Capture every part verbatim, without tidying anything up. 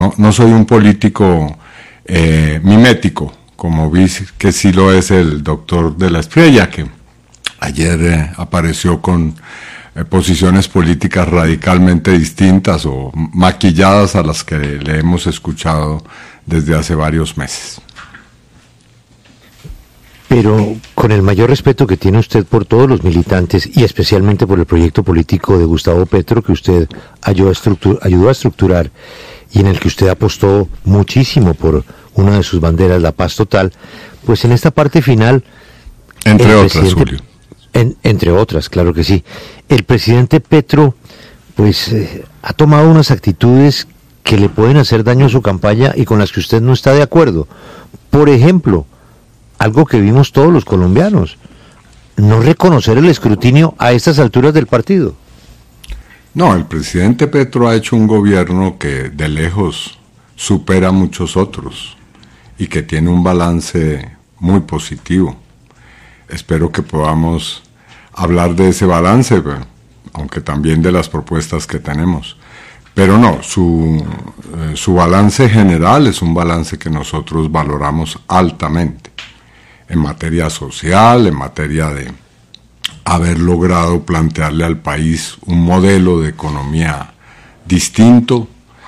No, no soy un político eh, mimético, como vi que sí lo es el doctor de la Espriella, que ayer eh, apareció con eh, posiciones políticas radicalmente distintas o maquilladas a las que le hemos escuchado desde hace varios meses. Pero con el mayor respeto que tiene usted por todos los militantes y especialmente por el proyecto político de Gustavo Petro que usted ayudó a, estructur- ayudó a estructurar y en el que usted apostó muchísimo por una de sus banderas, la paz total, pues en esta parte final... Entre otras, Julio. En, entre otras, claro que sí. El presidente Petro, pues, eh, ha tomado unas actitudes que le pueden hacer daño a su campaña y con las que usted no está de acuerdo. Por ejemplo, algo que vimos todos los colombianos, no reconocer el escrutinio a estas alturas del partido. No, el presidente Petro ha hecho un gobierno que de lejos supera a muchos otros y que tiene un balance muy positivo. Espero que podamos hablar de ese balance, aunque también de las propuestas que tenemos. Pero no, su, eh, su balance general es un balance que nosotros valoramos altamente, en materia social, en materia de haber logrado plantearle al país un modelo de economía distinto,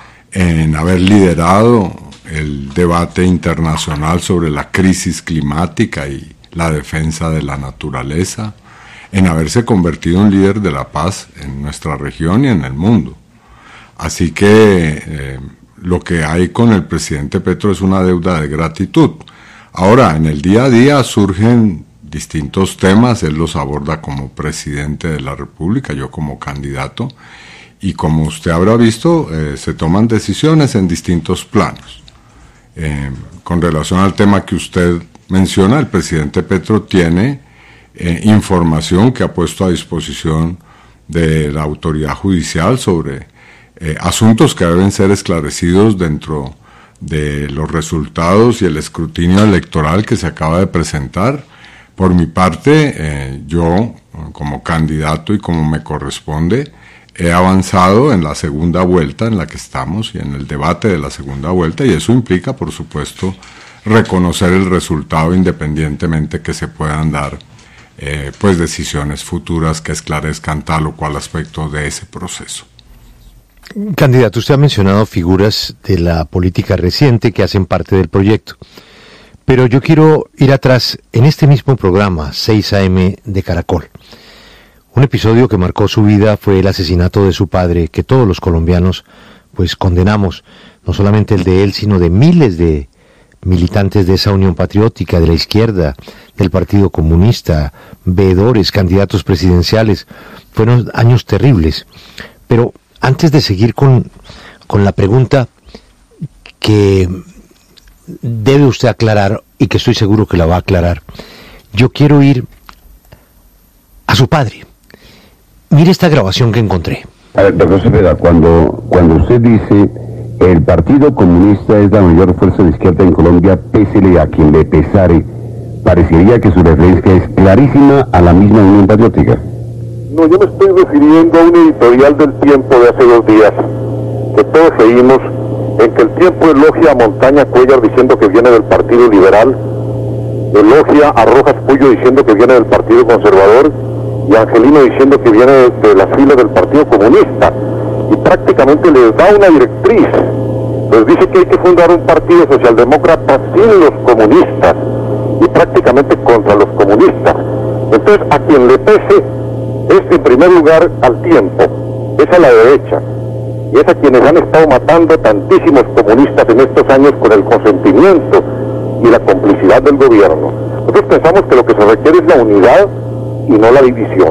en haber liderado el debate internacional sobre la crisis climática y la defensa de la naturaleza, en haberse convertido en líder de la paz en nuestra región y en el mundo. Así que eh, lo que hay con el presidente Petro es una deuda de gratitud. Ahora, en el día a día surgen distintos temas, él los aborda como presidente de la República, yo como candidato, y como usted habrá visto, eh, se toman decisiones en distintos planos. Eh, con relación al tema que usted menciona, el presidente Petro tiene eh, información que ha puesto a disposición de la autoridad judicial sobre eh, asuntos que deben ser esclarecidos dentro de los resultados y el escrutinio electoral que se acaba de presentar. Por mi parte, eh, yo como candidato y como me corresponde, he avanzado en la segunda vuelta en la que estamos y en el debate de la segunda vuelta, y eso implica, por supuesto, reconocer el resultado independientemente que se puedan dar eh, pues decisiones futuras que esclarezcan tal o cual aspecto de ese proceso. Candidato, usted ha mencionado figuras de la política reciente que hacen parte del proyecto. Pero yo quiero ir atrás en este mismo programa, seis a eme de Caracol. Un episodio que marcó su vida fue el asesinato de su padre, que todos los colombianos pues condenamos, no solamente el de él, sino de miles de militantes de esa Unión Patriótica, de la izquierda, del Partido Comunista, veedores, candidatos presidenciales. Fueron años terribles. Pero antes de seguir con, con la pregunta que debe usted aclarar, y que estoy seguro que la va a aclarar, yo quiero ir a su padre. Mire esta grabación que encontré. A ver, doctor Cepeda, cuando, cuando usted dice el Partido Comunista es la mayor fuerza de izquierda en Colombia, pésele a quien le pesare, parecería que su referencia es clarísima a la misma Unión Patriótica. No, yo me estoy refiriendo a un editorial del Tiempo de hace dos días, que todos seguimos, en que el Tiempo elogia a Montaña Cuéllar diciendo que viene del Partido Liberal, elogia a Rojas Puyo diciendo que viene del Partido Conservador, y a Angelino diciendo que viene de, de la fila del Partido Comunista, y prácticamente les da una directriz. Les dice que hay que fundar un partido socialdemócrata sin los comunistas, y prácticamente contra los comunistas. Entonces, a quien le pese es en primer lugar al Tiempo, es a la derecha, y es a quienes han estado matando tantísimos comunistas en estos años con el consentimiento y la complicidad del gobierno. Nosotros pensamos que lo que se requiere es la unidad y no la división.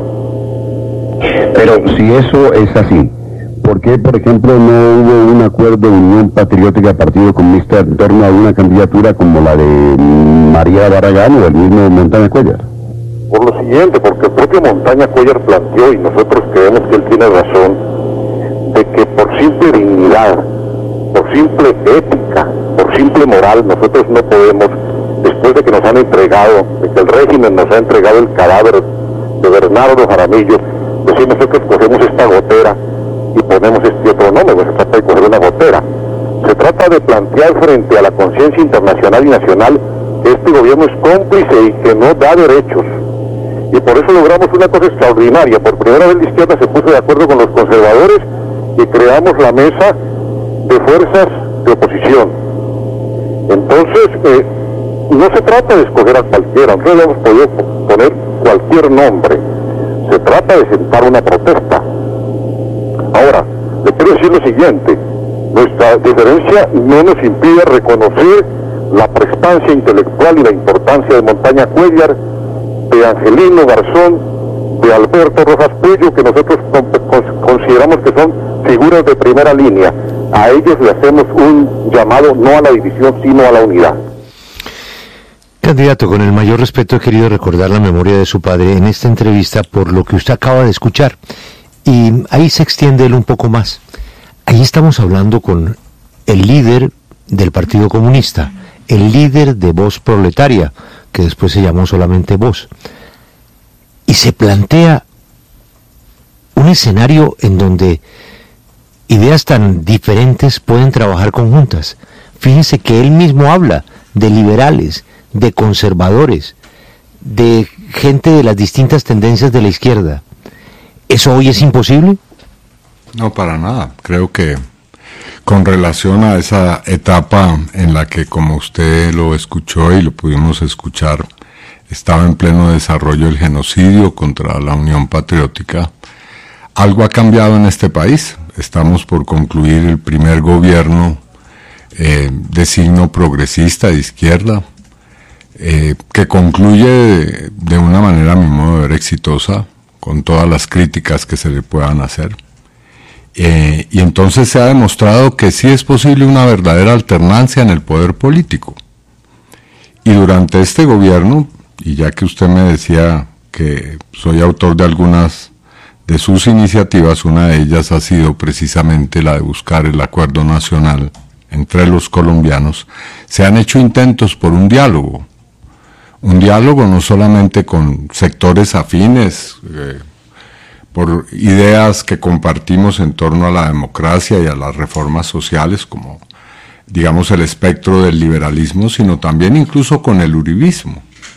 Pero si eso es así, ¿por qué, por ejemplo, no hubo un acuerdo de Unión Patriótica Partido Comunista en torno a una candidatura como la de María Barragán o el mismo Montaña Cuéllar? Por lo siguiente, porque el propio Montaña Cuéllar planteó, y nosotros creemos que él tiene razón, de que por simple dignidad, por simple ética, por simple moral, nosotros no podemos, después de que nos han entregado, de que el régimen nos ha entregado el cadáver de Bernardo Jaramillo, decir nosotros cogemos esta gotera y ponemos este otro nombre, pues se trata de coger una gotera, Se trata de plantear frente a la conciencia internacional y nacional que este gobierno es cómplice y que no da derechos. Y por eso logramos una cosa extraordinaria. Por primera vez la izquierda se puso de acuerdo con los conservadores y creamos la mesa de fuerzas de oposición. Entonces, eh, no se trata de escoger a cualquiera, nosotros le hemos podido poner cualquier nombre. Se trata de sentar una protesta. Ahora, le quiero decir lo siguiente: nuestra diferencia no nos impide reconocer la prestancia intelectual y la importancia de Montaña Cuéllar, de Angelino Garzón, de Alberto Rojas Puello, que nosotros consideramos que son figuras de primera línea. A ellos le hacemos un llamado no a la división, sino a la unidad. Candidato, con el mayor respeto he querido recordar la memoria de su padre en esta entrevista por lo que usted acaba de escuchar. Y ahí se extiende él un poco más. Ahí estamos hablando con el líder del Partido Comunista, el líder de Voz Proletaria, que después se llamó solamente Voz. Y se plantea un escenario en donde ideas tan diferentes pueden trabajar conjuntas. Fíjense que él mismo habla de liberales, de conservadores, de gente de las distintas tendencias de la izquierda. ¿Eso hoy es imposible? No, para nada. Creo que con relación a esa etapa en la que, como usted lo escuchó y lo pudimos escuchar, estaba en pleno desarrollo el genocidio contra la Unión Patriótica, algo ha cambiado en este país. Estamos por concluir el primer gobierno eh, de signo progresista de izquierda, eh, que concluye de, de una manera, a mi modo de ver, exitosa, con todas las críticas que se le puedan hacer. Eh, y entonces se ha demostrado que sí es posible una verdadera alternancia en el poder político. Y durante este gobierno, y ya que usted me decía que soy autor de algunas de sus iniciativas, una de ellas ha sido precisamente la de buscar el acuerdo nacional entre los colombianos, se han hecho intentos por un diálogo. Un diálogo no solamente con sectores afines, eh, por ideas que compartimos en torno a la democracia y a las reformas sociales, como digamos el espectro del liberalismo, sino también incluso con el uribismo.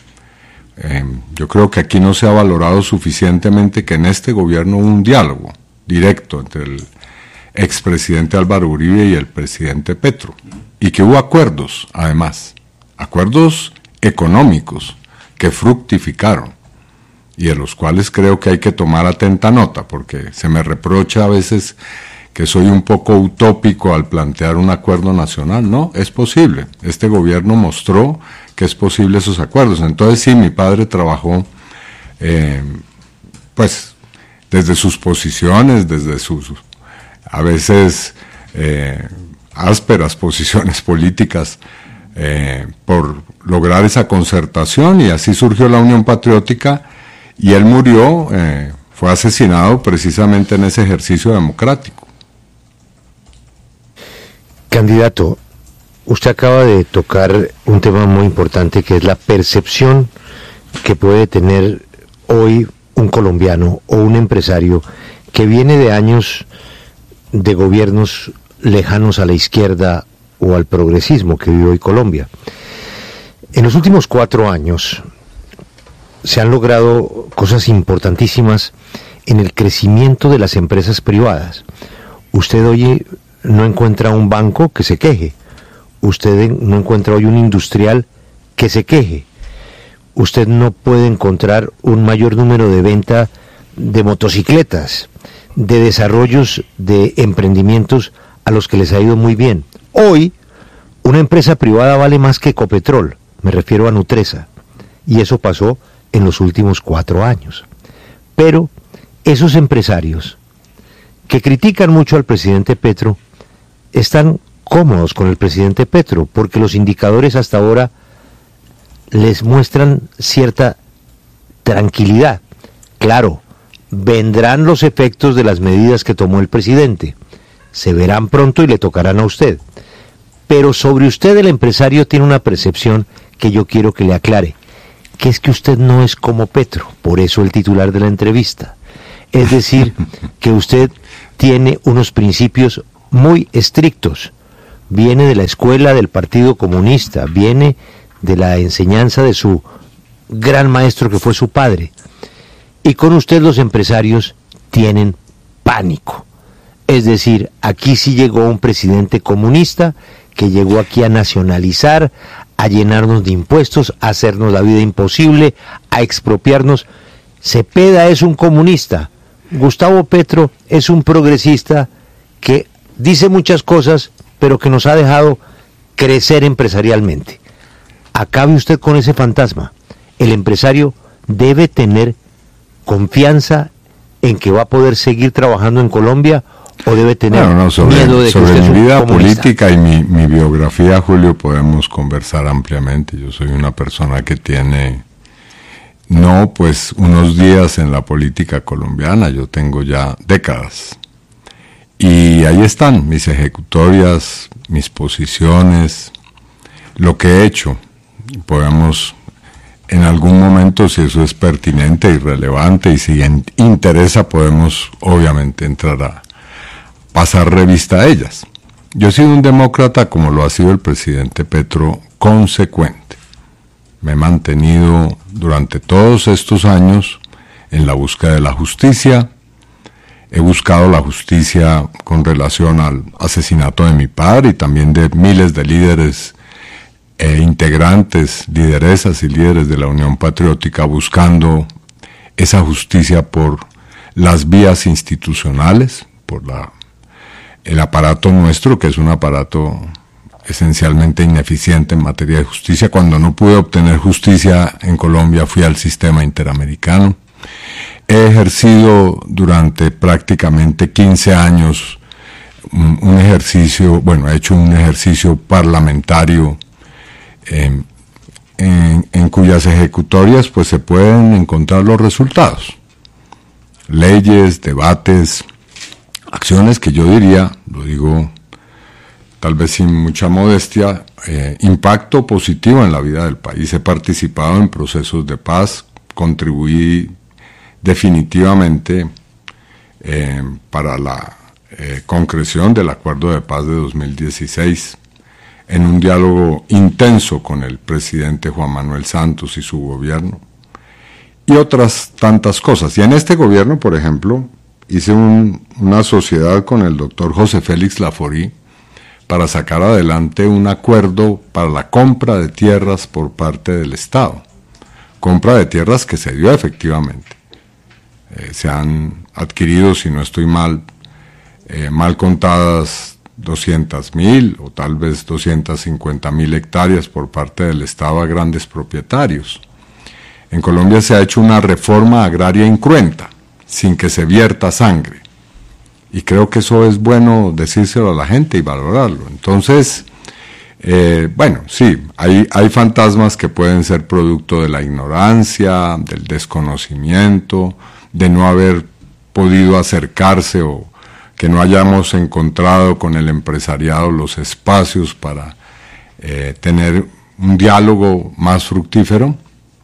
Eh, yo creo que aquí no se ha valorado suficientemente que en este gobierno hubo un diálogo directo entre el expresidente Álvaro Uribe y el presidente Petro, y que hubo acuerdos, además, acuerdos económicos que fructificaron, y de los cuales creo que hay que tomar atenta nota, porque se me reprocha a veces que soy un poco utópico al plantear un acuerdo nacional. No, es posible. Este gobierno mostró que es posible esos acuerdos. Entonces sí, mi padre trabajó, eh, pues, desde sus posiciones, desde sus, a veces, eh, ásperas posiciones políticas, eh, por lograr esa concertación, y así surgió la Unión Patriótica, y él murió, eh, fue asesinado precisamente en ese ejercicio democrático. Candidato, usted acaba de tocar un tema muy importante, que es la percepción que puede tener hoy un colombiano o un empresario que viene de años de gobiernos lejanos a la izquierda o al progresismo que vive hoy Colombia. En los últimos cuatro años se han logrado cosas importantísimas en el crecimiento de las empresas privadas. Usted hoy no encuentra un banco que se queje, usted no encuentra hoy un industrial que se queje, usted no puede encontrar un mayor número de venta de motocicletas, de desarrollos de emprendimientos a los que les ha ido muy bien. Hoy, una empresa privada vale más que Ecopetrol, me refiero a Nutresa, y eso pasó en los últimos cuatro años. Pero esos empresarios que critican mucho al presidente Petro están cómodos con el presidente Petro, porque los indicadores hasta ahora les muestran cierta tranquilidad. Claro, vendrán los efectos de las medidas que tomó el presidente, se verán pronto y le tocarán a usted. Pero sobre usted el empresario tiene una percepción que yo quiero que le aclare, que es que usted no es como Petro, por eso el titular de la entrevista. Es decir, que usted tiene unos principios muy estrictos, viene de la escuela del Partido Comunista, viene de la enseñanza de su gran maestro que fue su padre. Y con usted los empresarios tienen pánico. Es decir, aquí sí llegó un presidente comunista que llegó aquí a nacionalizar, a llenarnos de impuestos, a hacernos la vida imposible, a expropiarnos. Cepeda es un comunista, Gustavo Petro es un progresista que dice muchas cosas, pero que nos ha dejado crecer empresarialmente. Acabe usted con ese fantasma. El empresario debe tener confianza en que va a poder seguir trabajando en Colombia, o debe tener bueno, no, sobre, miedo de que sobre usted es un mi vida comunista. política y mi, mi biografía, Julio, podemos conversar ampliamente. Yo soy una persona que tiene, no pues unos días en la política colombiana, yo tengo ya décadas. Y ahí están mis ejecutorias, mis posiciones, lo que he hecho. Podemos en algún momento, si eso es pertinente y relevante y si en, interesa, podemos obviamente entrar a pasar revista a ellas. Yo he sido un demócrata, como lo ha sido el presidente Petro, consecuente. Me he mantenido durante todos estos años en la búsqueda de la justicia. He buscado la justicia con relación al asesinato de mi padre y también de miles de líderes e integrantes, lideresas y líderes de la Unión Patriótica, buscando esa justicia por las vías institucionales, por la, el aparato nuestro, que es un aparato esencialmente ineficiente en materia de justicia. Cuando no pude obtener justicia en Colombia, fui al sistema interamericano. He ejercido durante prácticamente quince años un, un ejercicio, bueno, he hecho un ejercicio parlamentario eh, en, en cuyas ejecutorias pues se pueden encontrar los resultados. Leyes, debates, acciones que yo diría, lo digo tal vez sin mucha modestia, eh, impacto positivo en la vida del país. He participado en procesos de paz, contribuí definitivamente eh, para la eh, concreción del Acuerdo de Paz de dos mil dieciséis, en un diálogo intenso con el presidente Juan Manuel Santos y su gobierno, y otras tantas cosas. Y en este gobierno, por ejemplo, hice un, una sociedad con el doctor José Félix Laforí para sacar adelante un acuerdo para la compra de tierras por parte del Estado. Compra de tierras que se dio efectivamente. Eh, se han adquirido, si no estoy mal, eh, mal contadas doscientas mil o tal vez doscientas cincuenta mil hectáreas por parte del Estado a grandes propietarios. En Colombia se ha hecho una reforma agraria incruenta, sin que se vierta sangre. Y creo que eso es bueno decírselo a la gente y valorarlo. Entonces, eh, bueno, sí, hay, hay fantasmas que pueden ser producto de la ignorancia, del desconocimiento, de no haber podido acercarse o que no hayamos encontrado con el empresariado los espacios para eh, tener un diálogo más fructífero.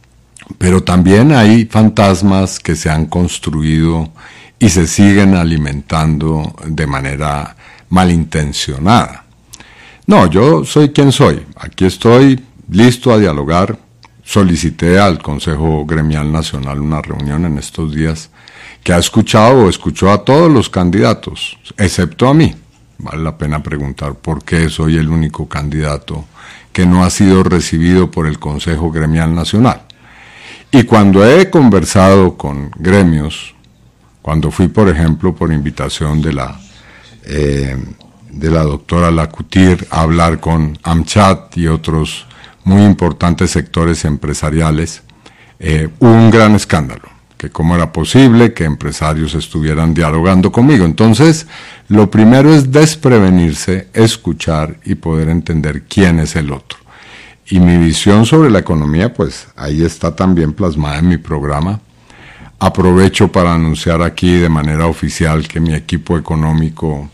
Pero también hay fantasmas que se han construido y se siguen alimentando de manera malintencionada. No, yo soy quien soy. Aquí estoy listo a dialogar. Solicité al Consejo Gremial Nacional una reunión en estos días que ha escuchado o escuchó a todos los candidatos, excepto a mí. Vale la pena preguntar por qué soy el único candidato que no ha sido recibido por el Consejo Gremial Nacional. Y cuando he conversado con gremios, cuando fui, por ejemplo, por invitación de la eh, de la doctora Lacutir a hablar con AmChat y otros muy importantes sectores empresariales, eh, hubo un gran escándalo, que cómo era posible que empresarios estuvieran dialogando conmigo. Entonces, lo primero es desprevenirse, escuchar y poder entender quién es el otro. Y mi visión sobre la economía, pues ahí está también plasmada en mi programa. Aprovecho para anunciar aquí de manera oficial que mi equipo económico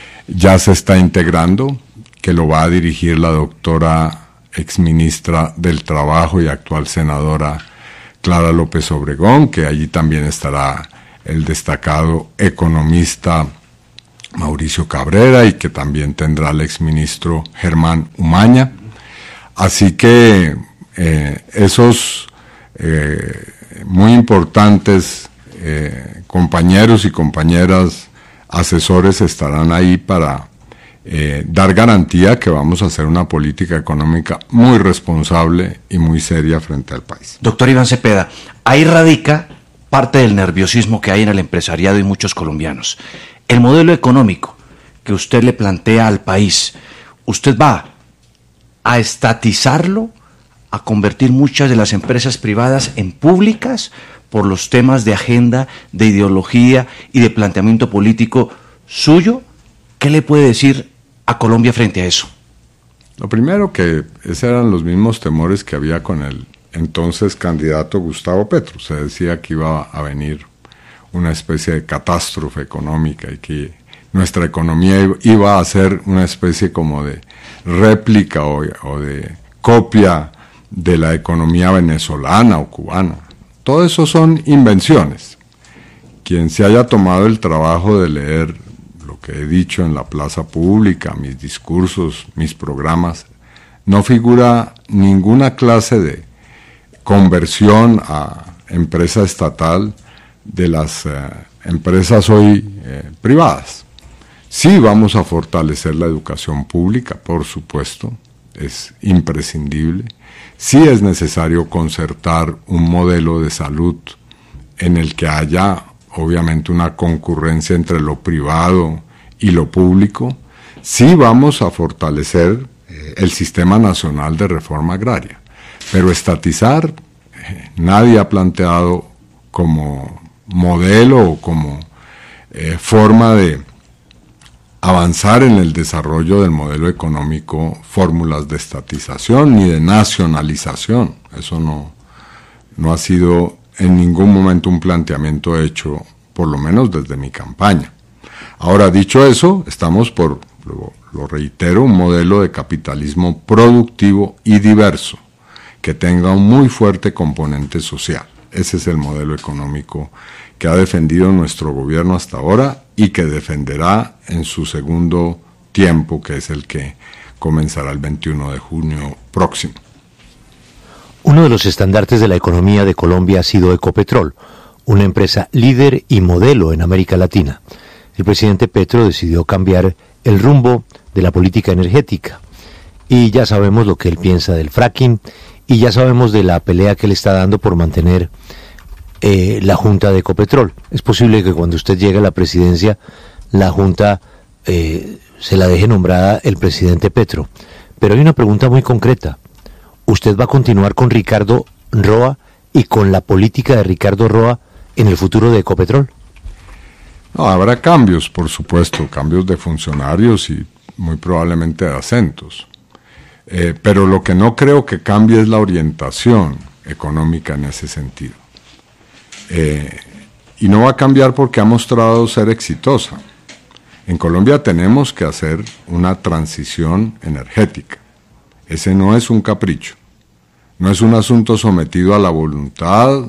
ya se está integrando, que lo va a dirigir la doctora exministra del Trabajo y actual senadora Clara López Obregón, que allí también estará el destacado economista Mauricio Cabrera y que también tendrá el exministro Germán Umaña. Así que eh, esos eh, muy importantes eh, compañeros y compañeras asesores estarán ahí para eh, dar garantía que vamos a hacer una política económica muy responsable y muy seria frente al país. Doctor Iván Cepeda, ahí radica parte del nerviosismo que hay en el empresariado y muchos colombianos. El modelo económico que usted le plantea al país, ¿usted va a estatizarlo, a convertir muchas de las empresas privadas en públicas por los temas de agenda, de ideología y de planteamiento político suyo? ¿Qué le puede decir a Colombia frente a eso? Lo primero, que esos eran los mismos temores que había con el entonces candidato Gustavo Petro. Se decía que iba a venir una especie de catástrofe económica y que nuestra economía iba a ser una especie como de réplica o, o de copia de la economía venezolana o cubana. Todo eso son invenciones. Quien se haya tomado el trabajo de leer lo que he dicho en la plaza pública, mis discursos, mis programas, no figura ninguna clase de conversión a empresa estatal de las eh, empresas hoy eh, privadas. Sí vamos a fortalecer la educación pública, por supuesto, es imprescindible. Sí es necesario concertar un modelo de salud en el que haya, obviamente, una concurrencia entre lo privado y lo público. Sí vamos a fortalecer eh, el Sistema Nacional de Reforma Agraria. Pero estatizar, eh, nadie ha planteado como modelo o como eh, forma de avanzar en el desarrollo del modelo económico fórmulas de estatización ni de nacionalización. Eso no, no ha sido en ningún momento un planteamiento hecho, por lo menos desde mi campaña. Ahora, dicho eso, estamos por, lo, lo reitero, un modelo de capitalismo productivo y diverso, que tenga un muy fuerte componente social. Ese es el modelo económico que ha defendido nuestro gobierno hasta ahora y que defenderá en su segundo tiempo, que es el que comenzará el veintiuno de junio próximo. Uno de los estandartes de la economía de Colombia ha sido Ecopetrol, una empresa líder y modelo en América Latina. El presidente Petro decidió cambiar el rumbo de la política energética y ya sabemos lo que él piensa del fracking y ya sabemos de la pelea que le está dando por mantener eh, la Junta de Ecopetrol. Es posible que cuando usted llegue a la presidencia, la Junta eh, se la deje nombrada el presidente Petro. Pero hay una pregunta muy concreta. ¿Usted va a continuar con Ricardo Roa y con la política de Ricardo Roa en el futuro de Ecopetrol? No, habrá cambios, por supuesto, cambios de funcionarios y muy probablemente de acentos. Eh, pero lo que no creo que cambie es la orientación económica en ese sentido. Eh, y no va a cambiar porque ha mostrado ser exitosa. En Colombia tenemos que hacer una transición energética. Ese no es un capricho, no es un asunto sometido a la voluntad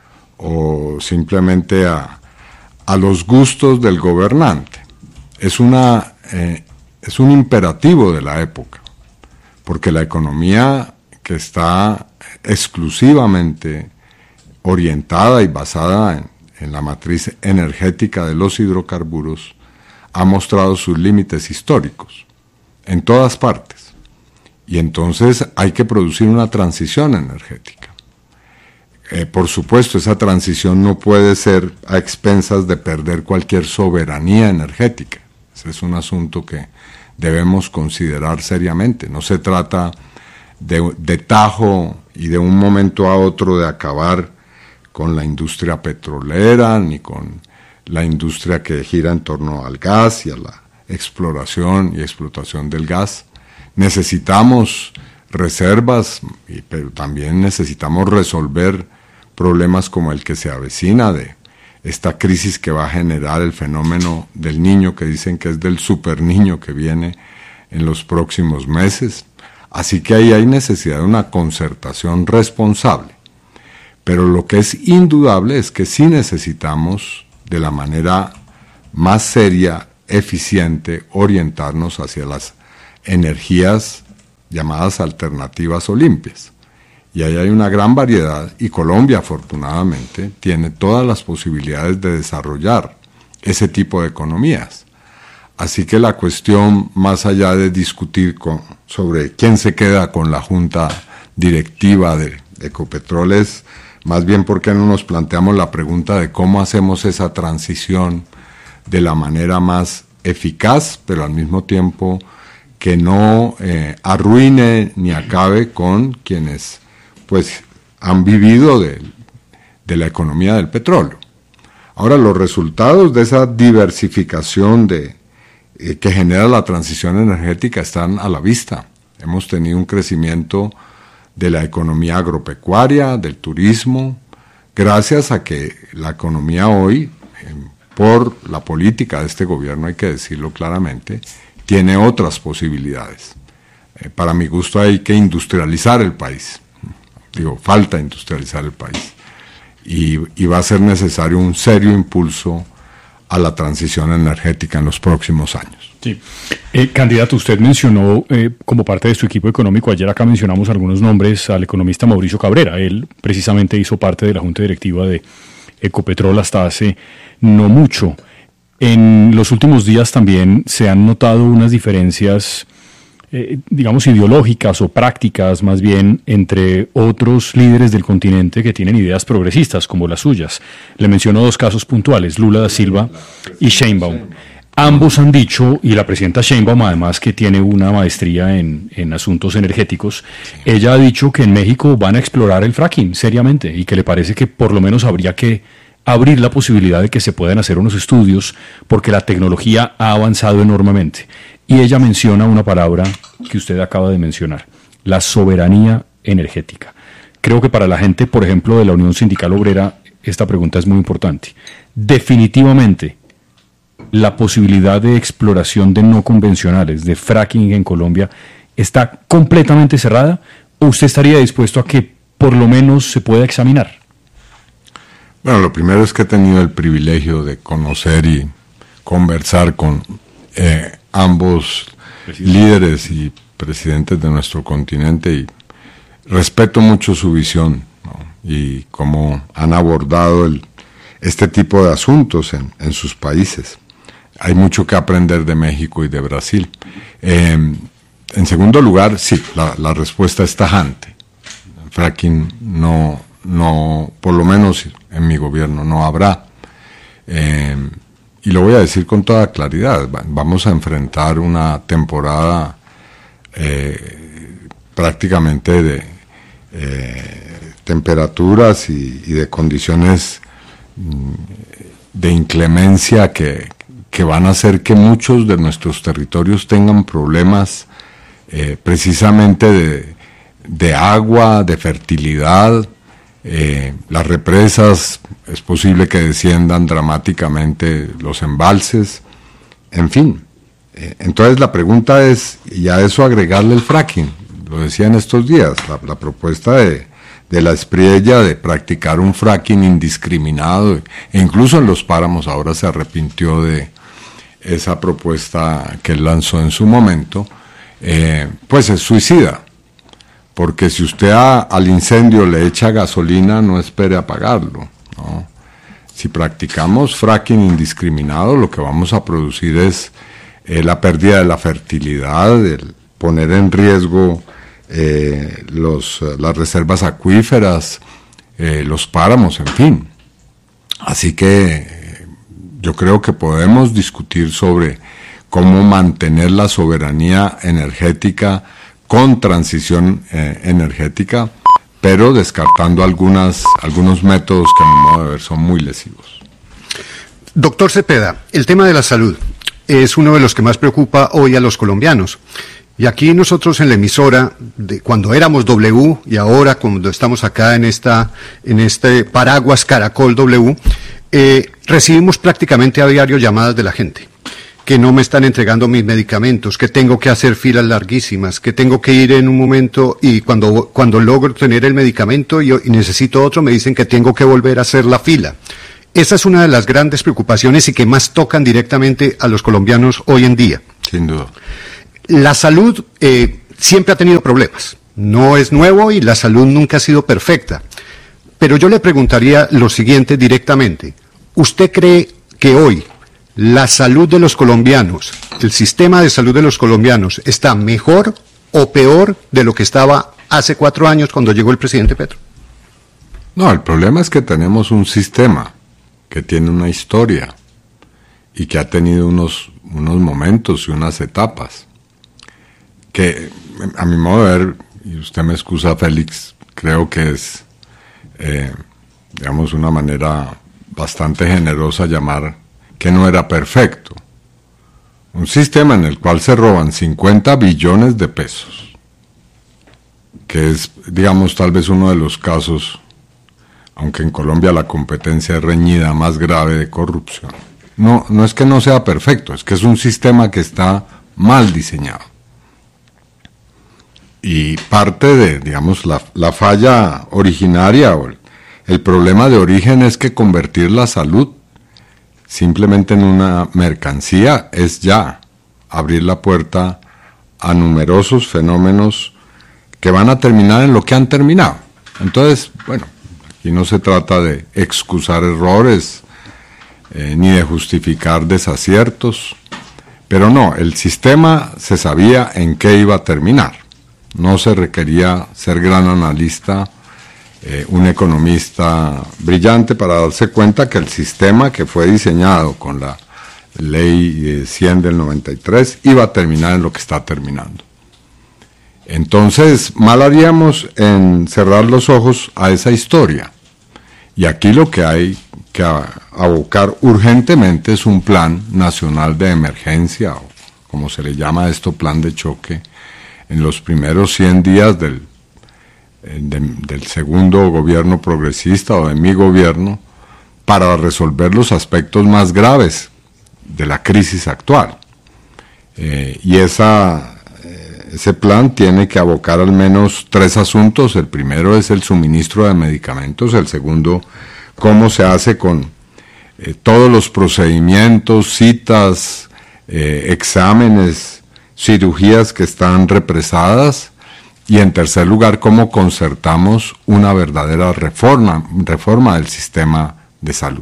o simplemente a, a los gustos del gobernante. Es, una, eh, es un imperativo de la época, porque la economía que está exclusivamente orientada y basada en, en la matriz energética de los hidrocarburos ha mostrado sus límites históricos en todas partes. Y entonces hay que producir una transición energética. Eh, por supuesto, esa transición no puede ser a expensas de perder cualquier soberanía energética. Ese es un asunto que debemos considerar seriamente. No se trata de, de tajo y de un momento a otro de acabar con la industria petrolera, ni con la industria que gira en torno al gas y a la exploración y explotación del gas. Necesitamos reservas, pero también necesitamos resolver problemas como el que se avecina de esta crisis que va a generar el fenómeno del niño, que dicen que es del superniño que viene en los próximos meses. Así que ahí hay necesidad de una concertación responsable. Pero lo que es indudable es que sí necesitamos, de la manera más seria eficiente orientarnos hacia las energías llamadas alternativas o limpias. Y ahí hay una gran variedad, y Colombia afortunadamente tiene todas las posibilidades de desarrollar ese tipo de economías. Así que la cuestión, más allá de discutir con, sobre quién se queda con la junta directiva de, de Ecopetrol, es más bien porque no nos planteamos la pregunta de cómo hacemos esa transición de la manera más eficaz, pero al mismo tiempo que no eh, arruine ni acabe con quienes pues han vivido de, de la economía del petróleo. Ahora, los resultados de esa diversificación de, eh, que genera la transición energética están a la vista. Hemos tenido un crecimiento de la economía agropecuaria, del turismo, gracias a que la economía hoy, eh, por la política de este gobierno, hay que decirlo claramente, tiene otras posibilidades. Eh, para mi gusto hay que industrializar el país. Digo, falta industrializar el país. Y, y va a ser necesario un serio impulso a la transición energética en los próximos años. Sí. Eh, candidato, usted mencionó eh, como parte de su equipo económico, ayer acá mencionamos algunos nombres, al economista Mauricio Cabrera. Él precisamente hizo parte de la junta directiva de Ecopetrol hasta hace no mucho. En los últimos días también se han notado unas diferencias, eh, digamos, ideológicas o prácticas más bien entre otros líderes del continente que tienen ideas progresistas como las suyas. Le menciono dos casos puntuales, Lula da Silva y Sheinbaum. Ambos han dicho, y la presidenta Sheinbaum además que tiene una maestría en, en asuntos energéticos, ella ha dicho que en México van a explorar el fracking seriamente y que le parece que por lo menos habría que abrir la posibilidad de que se puedan hacer unos estudios porque la tecnología ha avanzado enormemente. Y ella menciona una palabra que usted acaba de mencionar, la soberanía energética. Creo que para la gente, por ejemplo, de la Unión Sindical Obrera, esta pregunta es muy importante. Definitivamente, la posibilidad de exploración de no convencionales, de fracking en Colombia, ¿está completamente cerrada o usted estaría dispuesto a que por lo menos se pueda examinar? Bueno, lo primero es que he tenido el privilegio de conocer y conversar con eh, ambos Presidente. líderes y presidentes de nuestro continente y respeto mucho su visión, ¿no? Y cómo han abordado el, este tipo de asuntos en, en sus países. Hay mucho que aprender de México y de Brasil. Eh, en segundo lugar, sí, la, la respuesta es tajante. El fracking no, no, por lo menos en mi gobierno no habrá. Eh, y lo voy a decir con toda claridad, vamos a enfrentar una temporada eh, prácticamente de eh, temperaturas y, y de condiciones de inclemencia que, que van a hacer que muchos de nuestros territorios tengan problemas eh, precisamente de, de agua, de fertilidad. Eh, las represas, es posible que desciendan dramáticamente los embalses, en fin. Eh, entonces la pregunta es, y a eso agregarle el fracking, lo decía en estos días, la, la propuesta de, de la Espriella de practicar un fracking indiscriminado, e incluso en los páramos ahora se arrepintió de esa propuesta que él lanzó en su momento, eh, pues es suicida. Porque si usted a, al incendio le echa gasolina, no espere apagarlo, ¿no? Si practicamos fracking indiscriminado, lo que vamos a producir es eh, la pérdida de la fertilidad, el poner en riesgo eh, los, las reservas acuíferas, eh, los páramos, en fin. Así que eh, yo creo que podemos discutir sobre cómo mantener la soberanía energética con transición eh, energética, pero descartando algunas, algunos métodos que a mi modo de ver son muy lesivos. Doctor Cepeda, el tema de la salud es uno de los que más preocupa hoy a los colombianos. Y aquí nosotros en la emisora, de cuando éramos W y ahora cuando estamos acá en esta, en este paraguas Caracol W, eh, recibimos prácticamente a diario llamadas de la gente. Que no me están entregando mis medicamentos, que tengo que hacer filas larguísimas, que tengo que ir en un momento y cuando, cuando logro tener el medicamento y, y necesito otro, me dicen que tengo que volver a hacer la fila. Esa es una de las grandes preocupaciones y que más tocan directamente a los colombianos hoy en día. Sin duda. La salud eh, siempre ha tenido problemas. No es nuevo y la salud nunca ha sido perfecta. Pero yo le preguntaría lo siguiente directamente. ¿Usted cree que hoy la salud de los colombianos, el sistema de salud de los colombianos, está mejor o peor de lo que estaba hace cuatro años cuando llegó el presidente Petro? No, el problema es que tenemos un sistema que tiene una historia y que ha tenido unos, unos momentos y unas etapas que, a mi modo de ver, y usted me excusa, Félix, creo que es, eh, digamos, una manera bastante generosa llamar que no era perfecto. Un sistema en el cual se roban cincuenta billones de pesos, que es, digamos, tal vez uno de los casos, aunque en Colombia la competencia es reñida, más grave de corrupción. No, no es que no sea perfecto, es que es un sistema que está mal diseñado. Y parte de, digamos, la, la falla originaria o el, el problema de origen es que convertir la salud simplemente en una mercancía es ya abrir la puerta a numerosos fenómenos que van a terminar en lo que han terminado. Entonces, bueno, aquí no se trata de excusar errores eh, ni de justificar desaciertos, pero no, el sistema se sabía en qué iba a terminar. No se requería ser gran analista, eh, un economista brillante para darse cuenta que el sistema que fue diseñado con la ley cien del noventa y tres iba a terminar en lo que está terminando. Entonces, mal haríamos en cerrar los ojos a esa historia. Y aquí lo que hay que abocar urgentemente es un plan nacional de emergencia, o como se le llama a esto, plan de choque, en los primeros cien días del, de, del segundo gobierno progresista o de mi gobierno, para resolver los aspectos más graves de la crisis actual. Eh, y esa, eh, ese plan tiene que abocar al menos tres asuntos. El primero es el suministro de medicamentos, el segundo, cómo se hace con eh, todos los procedimientos, citas, eh, exámenes, cirugías que están represadas, y en tercer lugar, cómo concertamos una verdadera reforma, reforma del sistema de salud.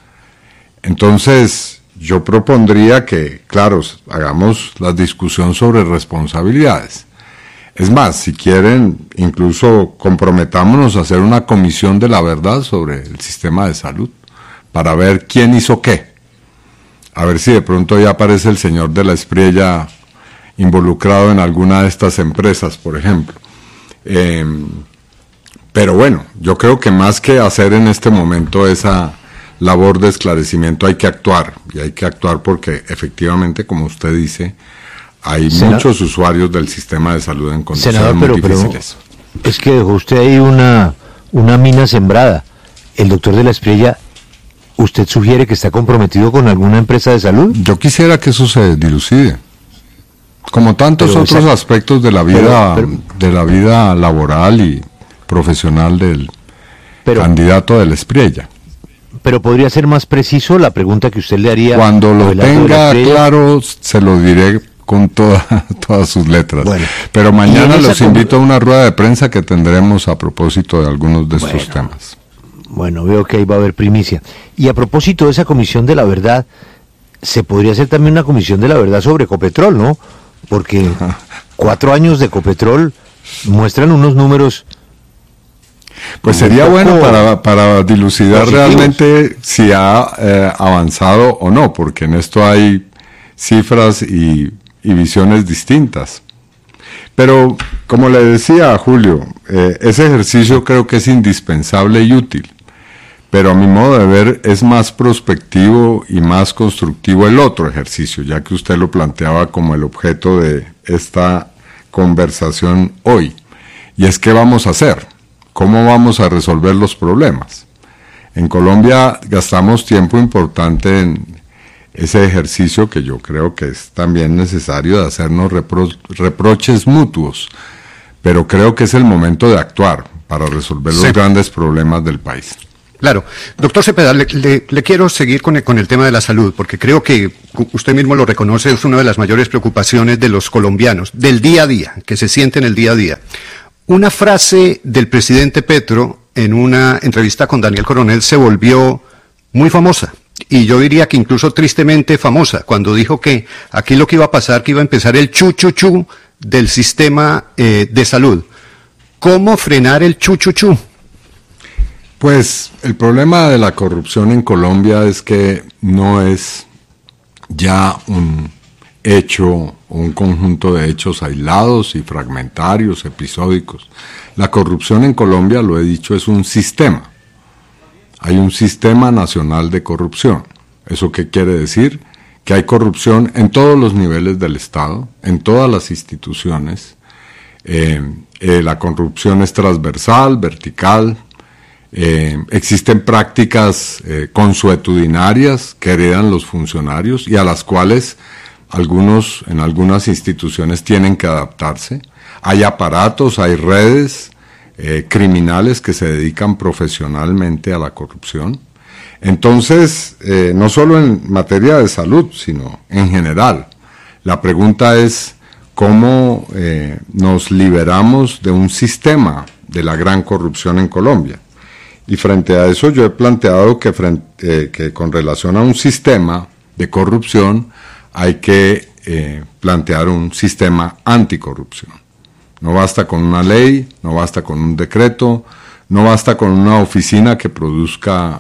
Entonces, yo propondría que, claro, hagamos la discusión sobre responsabilidades. Es más, si quieren, incluso comprometámonos a hacer una comisión de la verdad sobre el sistema de salud, para ver quién hizo qué. A ver si de pronto ya aparece el señor de la Espriella involucrado en alguna de estas empresas, por ejemplo. Eh, pero bueno, yo creo que más que hacer en este momento esa labor de esclarecimiento, hay que actuar, y hay que actuar porque efectivamente, como usted dice, hay Senado, muchos usuarios del sistema de salud en condiciones Senador, muy pero, difíciles. Pero es que dejó usted ahí una, una mina sembrada. El doctor de la Espriella, ¿usted sugiere que está comprometido con alguna empresa de salud? Yo quisiera que eso se dilucide. Como tantos pero, otros esa, aspectos de la vida pero, pero, de la vida laboral y profesional del pero, candidato de la Espriella. Pero podría ser más preciso la pregunta que usted le haría. Cuando lo tenga claro, se lo diré con toda, todas sus letras. Bueno, pero mañana los invito a una rueda de prensa que tendremos a propósito de algunos de estos bueno, temas. Bueno, veo que ahí va a haber primicia. Y a propósito de esa comisión de la verdad, se podría hacer también una comisión de la verdad sobre Ecopetrol, ¿no? Porque cuatro años de Ecopetrol muestran unos números. Pues sería bueno para, para dilucidar positivos. Realmente si ha eh, avanzado o no, porque en esto hay cifras y, y visiones distintas. Pero, como le decía a Julio, eh, ese ejercicio creo que es indispensable y útil. Pero a mi modo de ver es más prospectivo y más constructivo el otro ejercicio, ya que usted lo planteaba como el objeto de esta conversación hoy. Y es, ¿qué vamos a hacer? ¿Cómo vamos a resolver los problemas? En Colombia gastamos tiempo importante en ese ejercicio que yo creo que es también necesario de hacernos repro- reproches mutuos, pero creo que es el momento de actuar para resolver los sí. grandes problemas del país. Claro. Doctor Cepeda, le, le, le quiero seguir con el, con el tema de la salud, porque creo que usted mismo lo reconoce, es una de las mayores preocupaciones de los colombianos, del día a día, que se siente en el día a día. Una frase del presidente Petro en una entrevista con Daniel Coronel se volvió muy famosa, y yo diría que incluso tristemente famosa, cuando dijo que aquí lo que iba a pasar, que iba a empezar el chu-chu-chu del sistema eh, de salud. ¿Cómo frenar el chu-chu-chu? Pues el problema de la corrupción en Colombia es que no es ya un hecho o un conjunto de hechos aislados y fragmentarios, episódicos. La corrupción en Colombia, lo he dicho, es un sistema. Hay un sistema nacional de corrupción. ¿Eso qué quiere decir? Que hay corrupción en todos los niveles del Estado, en todas las instituciones. Eh, eh, la corrupción es transversal, vertical. Eh, existen prácticas eh, consuetudinarias que heredan los funcionarios y a las cuales algunos en algunas instituciones tienen que adaptarse. Hay aparatos, hay redes eh, criminales que se dedican profesionalmente a la corrupción. Entonces, eh, no solo en materia de salud, sino en general, la pregunta es cómo eh, nos liberamos de un sistema de la gran corrupción en Colombia. Y frente a eso yo he planteado que, frente, eh, que con relación a un sistema de corrupción hay que eh, plantear un sistema anticorrupción. No basta con una ley, no basta con un decreto, no basta con una oficina que produzca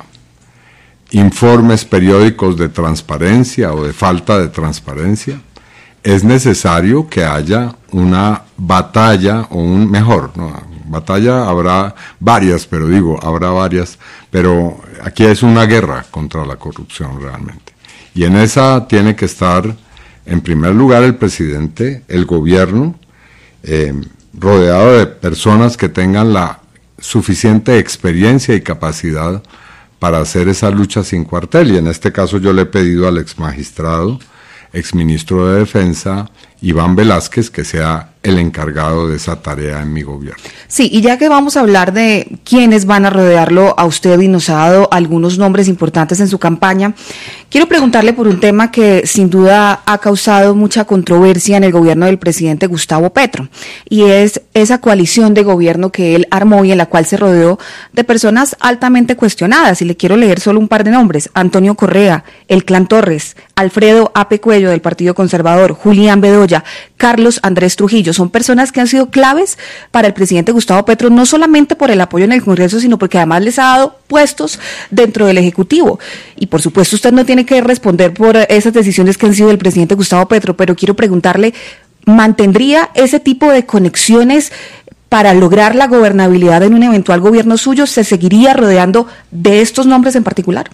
informes periódicos de transparencia o de falta de transparencia. Es necesario que haya una batalla o un mejor, no, batalla habrá varias, pero digo, habrá varias, pero aquí es una guerra contra la corrupción realmente. Y en esa tiene que estar, en primer lugar, el presidente, el gobierno, eh, rodeado de personas que tengan la suficiente experiencia y capacidad para hacer esa lucha sin cuartel. Y en este caso yo le he pedido al exmagistrado, exministro de Defensa, Iván Velázquez, que sea el encargado de esa tarea en mi gobierno. Sí, y ya que vamos a hablar de quiénes van a rodearlo a usted y nos ha dado algunos nombres importantes en su campaña, quiero preguntarle por un tema que sin duda ha causado mucha controversia en el gobierno del presidente Gustavo Petro, y es esa coalición de gobierno que él armó y en la cual se rodeó de personas altamente cuestionadas, y le quiero leer solo un par de nombres: Antonio Correa, el Clan Torres, Alfredo Ape Cuello del Partido Conservador, Julián Bedoya, Carlos Andrés Trujillo. Son personas que han sido claves para el presidente Gustavo Petro, no solamente por el apoyo en el Congreso, sino porque además les ha dado puestos dentro del Ejecutivo. Y por supuesto usted no tiene que responder por esas decisiones que han sido del presidente Gustavo Petro, pero quiero preguntarle, ¿mantendría ese tipo de conexiones para lograr la gobernabilidad en un eventual gobierno suyo? ¿Se seguiría rodeando de estos nombres en particular?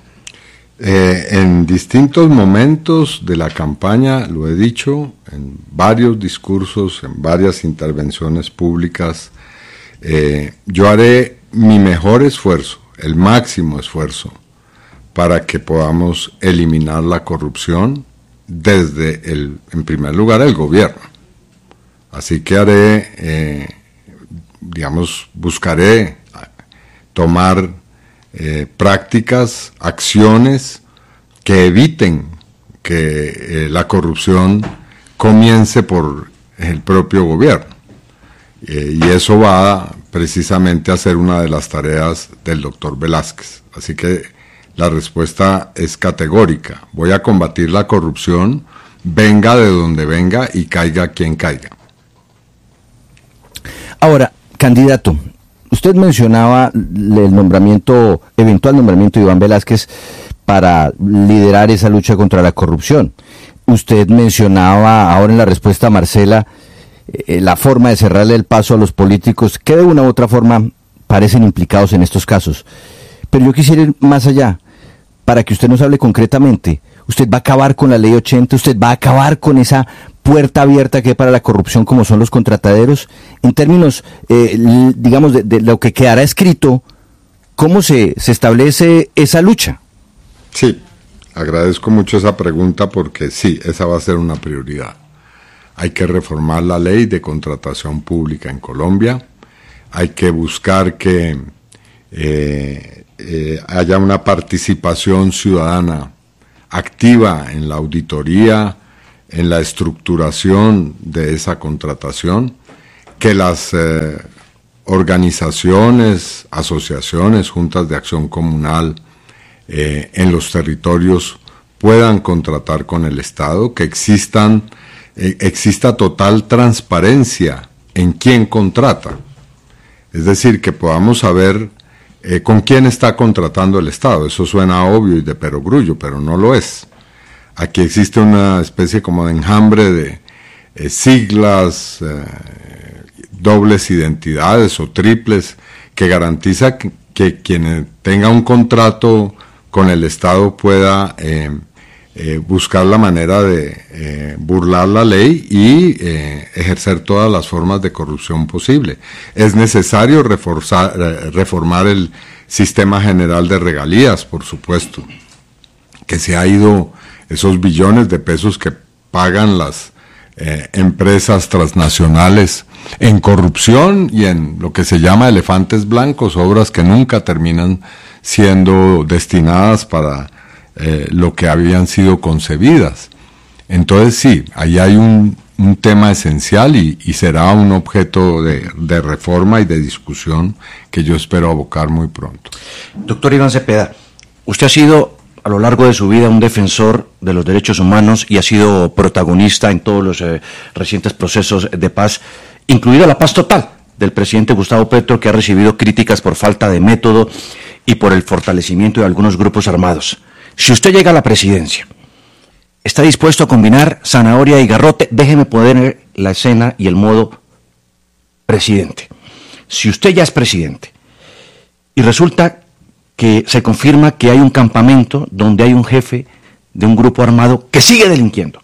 Eh, en distintos momentos de la campaña, lo he dicho, en varios discursos, en varias intervenciones públicas, eh, yo haré mi mejor esfuerzo, el máximo esfuerzo, para que podamos eliminar la corrupción desde, el, en primer lugar, el gobierno. Así que haré, eh, digamos, buscaré tomar Eh, prácticas, acciones que eviten que eh, la corrupción comience por el propio gobierno. Eh, y eso va precisamente a ser una de las tareas del doctor Velázquez. Así que la respuesta es categórica. Voy a combatir la corrupción, venga de donde venga y caiga quien caiga. Ahora, candidato, usted mencionaba el nombramiento, eventual nombramiento de Iván Velázquez para liderar esa lucha contra la corrupción. Usted mencionaba ahora en la respuesta a Marcela eh, la forma de cerrarle el paso a los políticos que de una u otra forma parecen implicados en estos casos. Pero yo quisiera ir más allá, para que usted nos hable concretamente. ¿Usted va a acabar con la ley ochenta? ¿Usted va a acabar con esa puerta abierta que hay para la corrupción como son los contrataderos? En términos, eh, digamos, de, de lo que quedará escrito, ¿cómo se, se establece esa lucha? Sí, agradezco mucho esa pregunta porque sí, esa va a ser una prioridad. Hay que reformar la ley de contratación pública en Colombia, hay que buscar que eh, eh, haya una participación ciudadana activa en la auditoría, en la estructuración de esa contratación, que las eh, organizaciones, asociaciones, juntas de acción comunal eh, en los territorios puedan contratar con el Estado, que existan, eh, exista total transparencia en quién contrata. Es decir, que podamos saber eh, con quién está contratando el Estado. Eso suena obvio y de perogrullo, pero no lo es. Aquí existe una especie como de enjambre de eh, siglas, eh, dobles identidades o triples, que garantiza que, que quien tenga un contrato con el Estado pueda eh, eh, buscar la manera de eh, burlar la ley y eh, ejercer todas las formas de corrupción posible. Es necesario reforzar, reformar el sistema general de regalías, por supuesto, que se ha ido esos billones de pesos que pagan las eh, empresas transnacionales en corrupción y en lo que se llama elefantes blancos, obras que nunca terminan siendo destinadas para eh, lo que habían sido concebidas. Entonces sí, ahí hay un, un tema esencial y, y será un objeto de, de reforma y de discusión que yo espero abocar muy pronto. Doctor Iván Cepeda, usted ha sido a lo largo de su vida un defensor de los derechos humanos y ha sido protagonista en todos los eh, recientes procesos de paz, incluida la paz total del presidente Gustavo Petro, que ha recibido críticas por falta de método y por el fortalecimiento de algunos grupos armados. Si usted llega a la presidencia, ¿está dispuesto a combinar zanahoria y garrote? Déjeme poner la escena y el modo presidente. Si usted ya es presidente y resulta que se confirma que hay un campamento donde hay un jefe de un grupo armado que sigue delinquiendo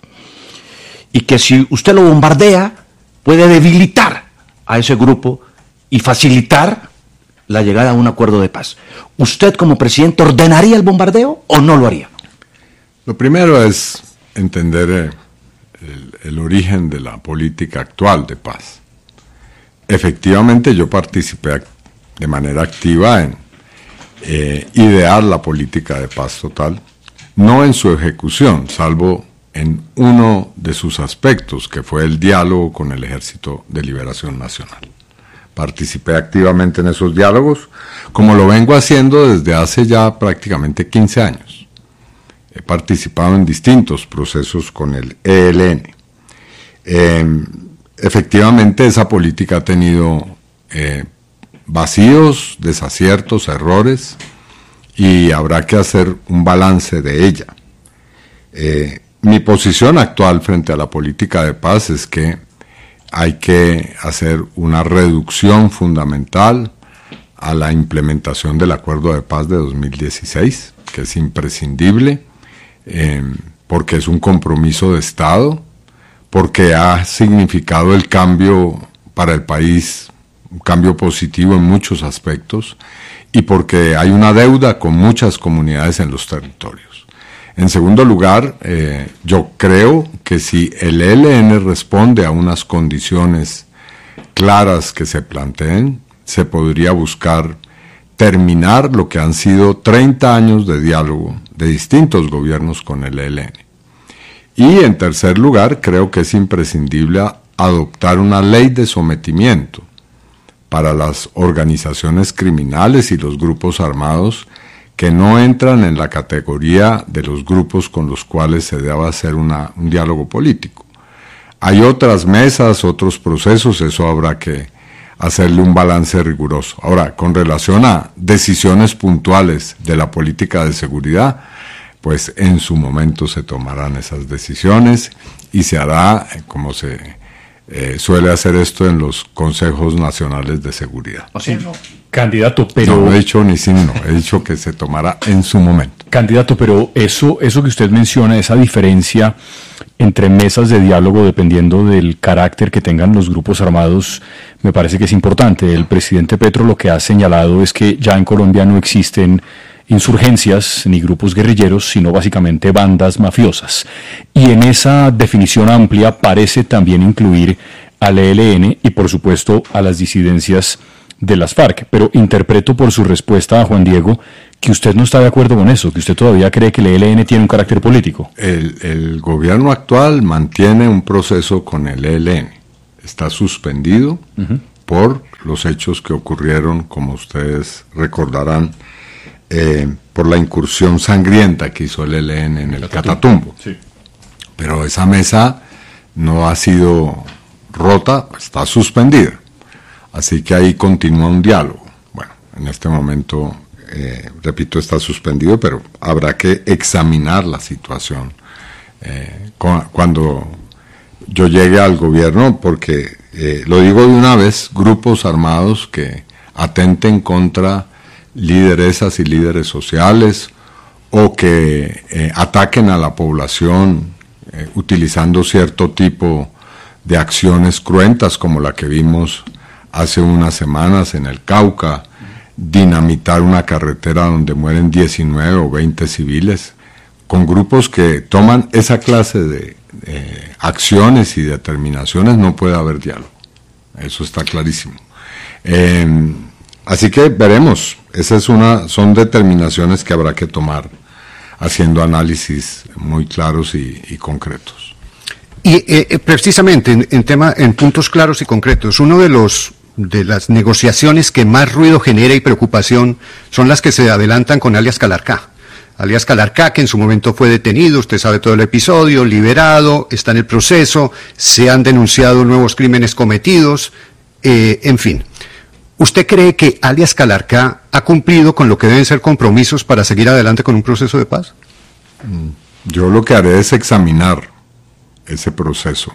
y que si usted lo bombardea puede debilitar a ese grupo y facilitar la llegada a un acuerdo de paz, ¿usted como presidente ordenaría el bombardeo o no lo haría? Lo primero es entender eh, el, el origen de la política actual de paz. Efectivamente, yo participé de manera activa en eh, idear la política de paz total, no en su ejecución, salvo en uno de sus aspectos, que fue el diálogo con el Ejército de Liberación Nacional. Participé activamente en esos diálogos, como lo vengo haciendo desde hace ya prácticamente quince años. He participado en distintos procesos con el E L N. Eh, efectivamente, esa política ha tenido eh, vacíos, desaciertos, errores, y habrá que hacer un balance de ella. Eh, mi posición actual frente a la política de paz es que hay que hacer una reducción fundamental a la implementación del Acuerdo de Paz de dos mil dieciséis, que es imprescindible, eh, porque es un compromiso de Estado, porque ha significado el cambio para el país, un cambio positivo en muchos aspectos, y porque hay una deuda con muchas comunidades en los territorios. En segundo lugar, eh, yo creo que si el E L N responde a unas condiciones claras que se planteen, se podría buscar terminar lo que han sido treinta años de diálogo de distintos gobiernos con el E L N. Y en tercer lugar, creo que es imprescindible adoptar una ley de sometimiento para las organizaciones criminales y los grupos armados que no entran en la categoría de los grupos con los cuales se deba hacer una, un diálogo político. Hay otras mesas, otros procesos, eso habrá que hacerle un balance riguroso. Ahora, con relación a decisiones puntuales de la política de seguridad, pues en su momento se tomarán esas decisiones y se hará como se eh, suele hacer esto en los consejos nacionales de seguridad. O sea, no. Candidato, pero... No, no he dicho ni sí ni no, he dicho que se tomará en su momento. Candidato, pero eso, eso que usted menciona, esa diferencia entre mesas de diálogo dependiendo del carácter que tengan los grupos armados, me parece que es importante. El presidente Petro lo que ha señalado es que ya en Colombia no existen insurgencias ni grupos guerrilleros, sino básicamente bandas mafiosas. Y en esa definición amplia parece también incluir al E L N y por supuesto a las disidencias de las FARC, pero interpreto por su respuesta a Juan Diego que usted no está de acuerdo con eso, que usted todavía cree que el E L N tiene un carácter político. El, el gobierno actual mantiene un proceso con el E L N. Está suspendido uh-huh. por los hechos que ocurrieron, como ustedes recordarán, eh, por la incursión sangrienta que hizo el E L N en el, el Catatumbo. Sí. Pero esa mesa no ha sido rota, está suspendida. Así que ahí continúa un diálogo. Bueno, en este momento... Eh, repito, está suspendido, pero habrá que examinar la situación eh, cu- cuando yo llegue al gobierno, porque, eh, lo digo de una vez, grupos armados que atenten contra lideresas y líderes sociales o que eh, ataquen a la población eh, utilizando cierto tipo de acciones cruentas como la que vimos hace unas semanas en el Cauca, dinamitar una carretera donde mueren diecinueve o veinte civiles, con grupos que toman esa clase de eh, acciones y determinaciones, no puede haber diálogo. Eso está clarísimo. Eh, así que veremos. Esas es una, son determinaciones que habrá que tomar haciendo análisis muy claros y, y concretos. Y eh, precisamente en, en tema, en puntos claros y concretos, uno de los de las negociaciones que más ruido genera y preocupación son las que se adelantan con alias Calarcá. Alias Calarcá, que en su momento fue detenido, usted sabe todo el episodio, liberado, está en el proceso, se han denunciado nuevos crímenes cometidos, eh, en fin. ¿Usted cree que alias Calarcá ha cumplido con lo que deben ser compromisos para seguir adelante con un proceso de paz? Yo lo que haré es examinar ese proceso.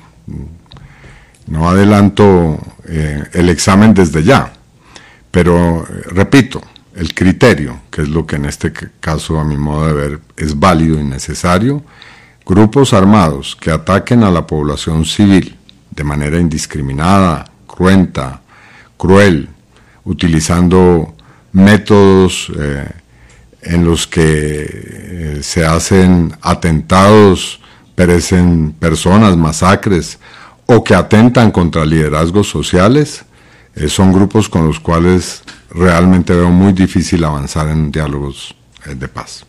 No adelanto eh, el examen desde ya, pero eh, repito, el criterio, que es lo que en este caso a mi modo de ver es válido y necesario, grupos armados que ataquen a la población civil de manera indiscriminada, cruenta, cruel, utilizando métodos eh, en los que eh, se hacen atentados, perecen personas, masacres, o que atentan contra liderazgos sociales, eh, son grupos con los cuales realmente veo muy difícil avanzar en diálogos eh, de paz.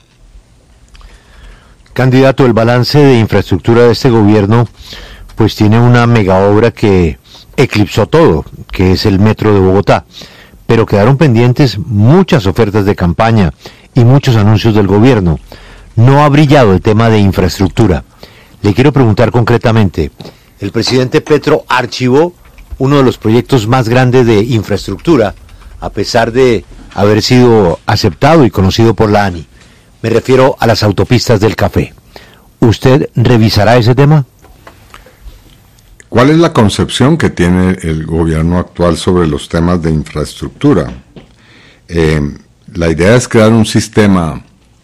Candidato, el balance de infraestructura de este gobierno pues tiene una mega obra que eclipsó todo, que es el metro de Bogotá, pero quedaron pendientes muchas ofertas de campaña y muchos anuncios del gobierno. No ha brillado el tema de infraestructura. Le quiero preguntar concretamente, el presidente Petro archivó uno de los proyectos más grandes de infraestructura, a pesar de haber sido aceptado y conocido por la ANI. Me refiero a las autopistas del café. ¿Usted revisará ese tema? ¿Cuál es la concepción que tiene el gobierno actual sobre los temas de infraestructura? Eh, la idea es crear un sistema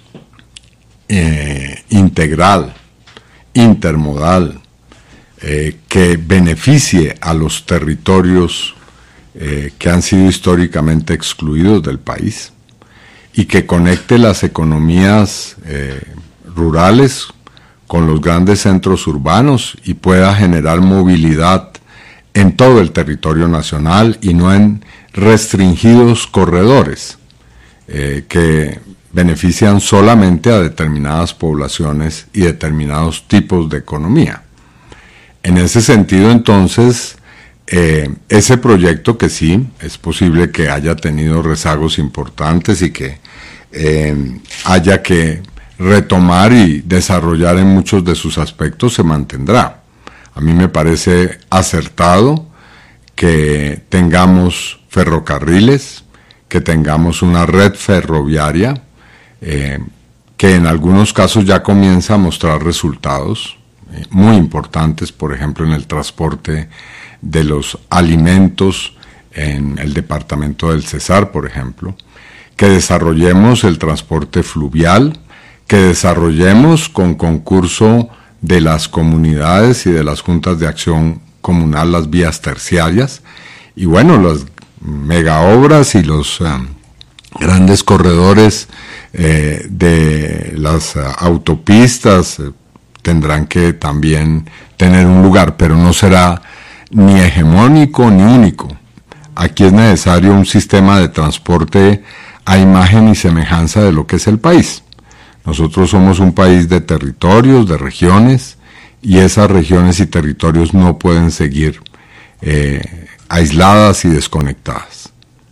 eh, integral, intermodal, Eh, que beneficie a los territorios eh, que han sido históricamente excluidos del país y que conecte las economías eh, rurales con los grandes centros urbanos y pueda generar movilidad en todo el territorio nacional y no en restringidos corredores eh, que benefician solamente a determinadas poblaciones y determinados tipos de economía. En ese sentido, entonces, eh, ese proyecto que sí, es posible que haya tenido rezagos importantes y que eh, haya que retomar y desarrollar en muchos de sus aspectos, se mantendrá. A mí me parece acertado que tengamos ferrocarriles, que tengamos una red ferroviaria, eh, que en algunos casos ya comienza a mostrar resultados muy importantes, por ejemplo, en el transporte de los alimentos en el departamento del Cesar, por ejemplo, que desarrollemos el transporte fluvial, que desarrollemos con concurso de las comunidades y de las juntas de acción comunal las vías terciarias, y bueno, las megaobras y los uh, grandes corredores eh, de las uh, autopistas, eh, tendrán que también tener un lugar, pero no será ni hegemónico ni único. aquí es necesario un sistema de transporte a imagen y semejanza de lo que es el país. Nosotros somos un país de territorios, de regiones, y esas regiones y territorios no pueden seguir eh, aisladas y desconectadas.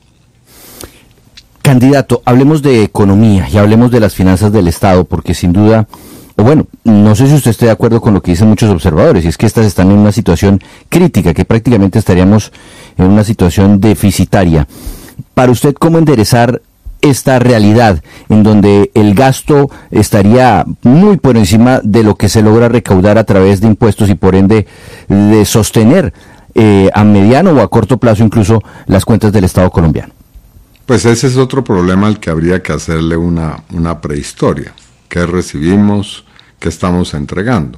Candidato, hablemos de economía y hablemos de las finanzas del Estado, porque sin duda, o bueno, no sé si usted esté de acuerdo con lo que dicen muchos observadores, y es que estas están en una situación crítica, que prácticamente estaríamos en una situación deficitaria. Para usted, ¿cómo enderezar esta realidad en donde el gasto estaría muy por encima de lo que se logra recaudar a través de impuestos y por ende de sostener eh, a mediano o a corto plazo incluso las cuentas del Estado colombiano? Pues ese es otro problema al que habría que hacerle una, una prehistoria. ¿Qué recibimos? ¿Qué estamos entregando?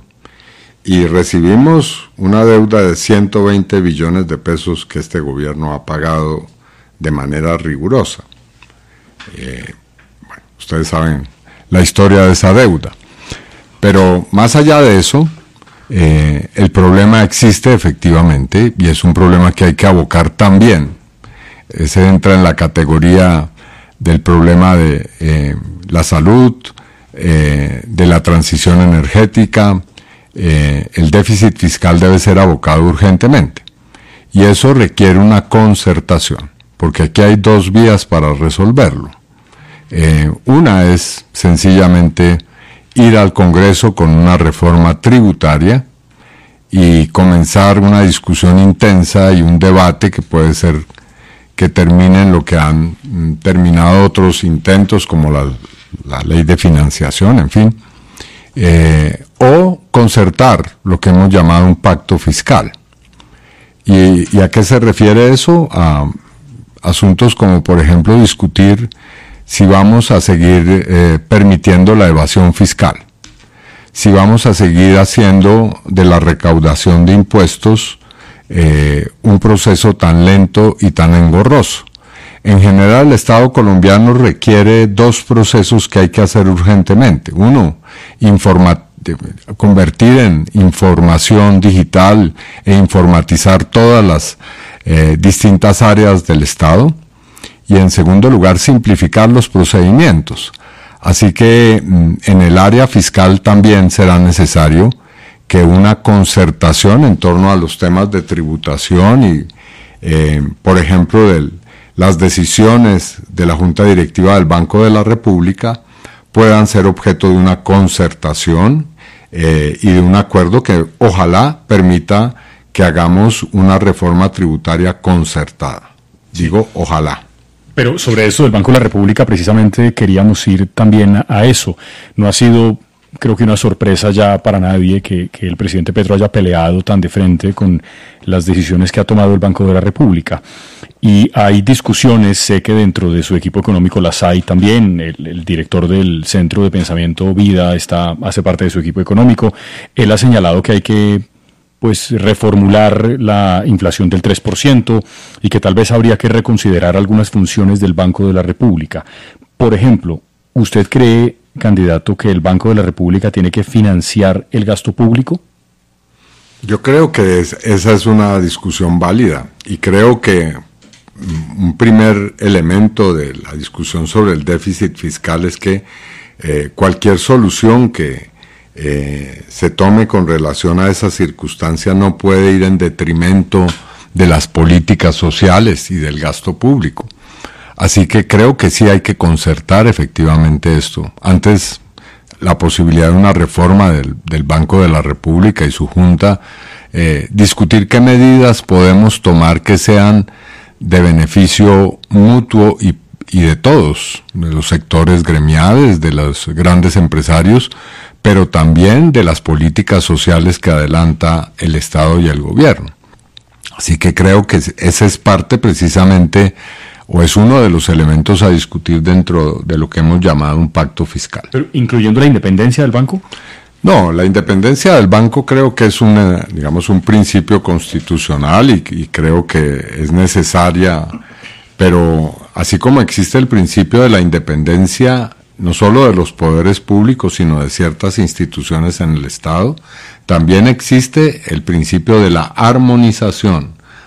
Y recibimos una deuda de ciento veinte billones de pesos que este gobierno ha pagado de manera rigurosa. Eh, bueno, ustedes saben la historia de esa deuda, pero más allá de eso, eh, el problema existe efectivamente y es un problema que hay que abocar también. Ese entra en la categoría del problema de eh, la salud, eh, de la transición energética. Eh, el déficit fiscal debe ser abocado urgentemente y eso requiere una concertación, porque aquí hay dos vías para resolverlo. Eh, una es sencillamente ir al Congreso con una reforma tributaria y comenzar una discusión intensa y un debate que puede ser que termine en lo que han mm, terminado otros intentos como la, la ley de financiación, en fin, eh, o concertar lo que hemos llamado un pacto fiscal. ¿Y, y a qué se refiere eso? A asuntos como, por ejemplo, discutir si vamos a seguir eh, permitiendo la evasión fiscal, si vamos a seguir haciendo de la recaudación de impuestos eh, un proceso tan lento y tan engorroso. En general, el Estado colombiano requiere dos procesos que hay que hacer urgentemente. Uno, informa- convertir en información digital e informatizar todas las eh, distintas áreas del Estado. Y en segundo lugar, simplificar los procedimientos. Así que en el área fiscal también será necesario que una concertación en torno a los temas de tributación y, eh, por ejemplo, de las decisiones de la Junta Directiva del Banco de la República puedan ser objeto de una concertación eh, y de un acuerdo que ojalá permita que hagamos una reforma tributaria concertada. Digo, ojalá. Pero sobre eso del Banco de la República precisamente queríamos ir también a, a eso. No ha sido, creo que una sorpresa ya para nadie que, que el presidente Petro haya peleado tan de frente con las decisiones que ha tomado el Banco de la República. Y hay discusiones, sé que dentro de su equipo económico las hay también. El, el director del Centro de Pensamiento Vida está, hace parte de su equipo económico. Él ha señalado que hay que pues reformular la inflación del tres por ciento y que tal vez habría que reconsiderar algunas funciones del Banco de la República. Por ejemplo, ¿usted cree, candidato, que el Banco de la República tiene que financiar el gasto público? Yo creo que es, esa es una discusión válida y creo que un primer elemento de la discusión sobre el déficit fiscal es que eh, cualquier solución que Eh, se tome con relación a esa circunstancia no puede ir en detrimento de las políticas sociales y del gasto público. Así que creo que sí hay que concertar efectivamente esto. Antes, la posibilidad de una reforma del, del Banco de la República y su Junta, eh, discutir qué medidas podemos tomar que sean de beneficio mutuo y, y de todos, de los sectores gremiales, de los grandes empresarios, pero también de las políticas sociales que adelanta el Estado y el gobierno. Así que creo que esa es parte precisamente, o es uno de los elementos a discutir dentro de lo que hemos llamado un pacto fiscal. ¿Pero incluyendo la independencia del banco? No, la independencia del banco creo que es una, digamos, un principio constitucional y, y creo que es necesaria, pero así como existe el principio de la independencia, no solo de los poderes públicos, sino de ciertas instituciones en el Estado, también existe el principio de la armonización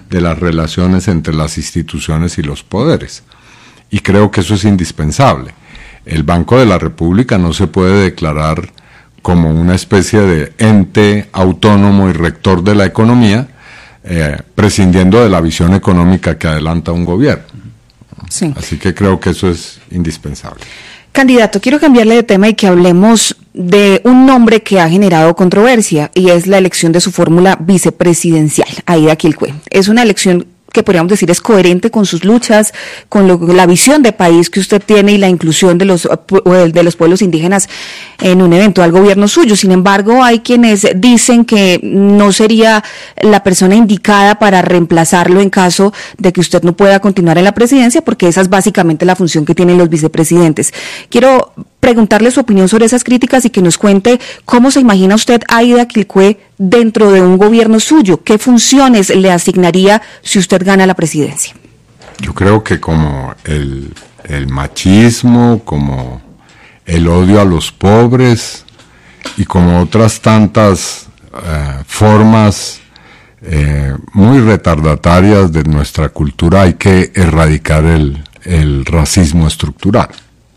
de las relaciones entre las instituciones y los poderes. Y creo que eso es indispensable. El Banco de la República no se puede declarar como una especie de ente autónomo y rector de la economía, eh, prescindiendo de la visión económica que adelanta un gobierno. Sí. Así que creo que eso es indispensable. Candidato, quiero cambiarle de tema y que hablemos de un nombre que ha generado controversia, y es la elección de su fórmula vicepresidencial, Aída Quilpué. Es una elección que podríamos decir es coherente con sus luchas, con lo, la visión de país que usted tiene y la inclusión de los, de los pueblos indígenas en un eventual gobierno suyo. Sin embargo, hay quienes dicen que no sería la persona indicada para reemplazarlo en caso de que usted no pueda continuar en la presidencia, porque esa es básicamente la función que tienen los vicepresidentes. Quiero preguntarle su opinión sobre esas críticas y que nos cuente cómo se imagina usted a Aída Quilpué dentro de un gobierno suyo. ¿Qué funciones le asignaría si usted gana la presidencia? Yo creo que como el, el machismo, como el odio a los pobres y como otras tantas eh, formas eh, muy retardatarias de nuestra cultura, hay que erradicar el, el racismo estructural.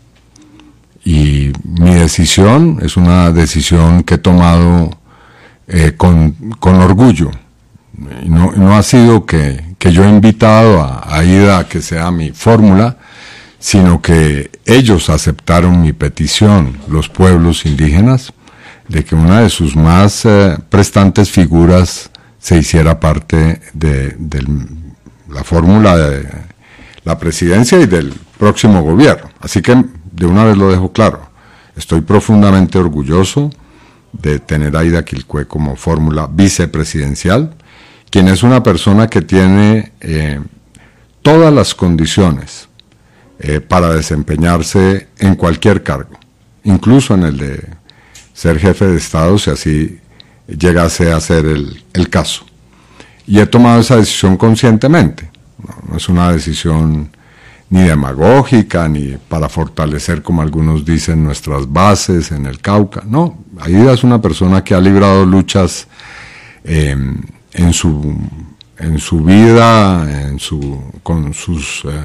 Y mi decisión es una decisión que he tomado eh, con, con orgullo. Y no, no ha sido que, que yo he invitado a Aída a que sea mi fórmula, sino que ellos aceptaron mi petición, los pueblos indígenas, de que una de sus más eh, prestantes figuras se hiciera parte de, de la fórmula de la presidencia y del próximo gobierno. Así que de una vez lo dejo claro, estoy profundamente orgulloso de tener a Aída Quilpué como fórmula vicepresidencial, quien es una persona que tiene eh, todas las condiciones eh, para desempeñarse en cualquier cargo, incluso en el de ser jefe de Estado, si así llegase a ser el, el caso. Y he tomado esa decisión conscientemente, no, no es una decisión ni demagógica, ni para fortalecer, como algunos dicen, nuestras bases en el Cauca. No, Aída es una persona que ha librado luchas eh, en su en su vida, en su con sus eh,